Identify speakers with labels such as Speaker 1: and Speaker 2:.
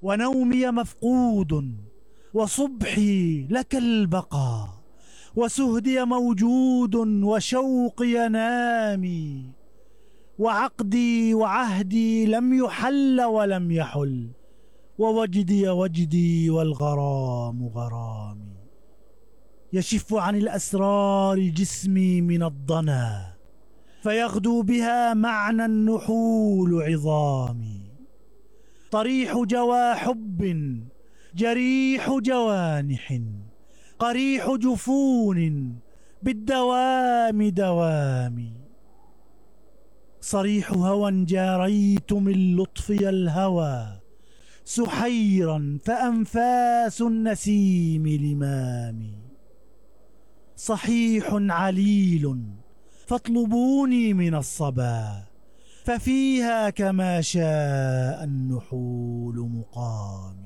Speaker 1: ونومي مفقود وصبحي لك البقاء، وسهدي موجود وشوقي نامي، وعقدي وعهدي لم يحل ولم يحل، ووجدي وجدي والغرام غرامي. يشف عن الأسرار جسمي من الضنا، فيغدو بها معنى النحول عظامي. طريح جوى حب جريح جوانح، قريح جفون بالدوام دوامي. صريح هوى جاريت من لطفي الهوى، سحيرا فأنفاس النسيم لمامي. صحيح عليل فاطلبوني من الصبا، ففيها كما شاء النحول مقامي.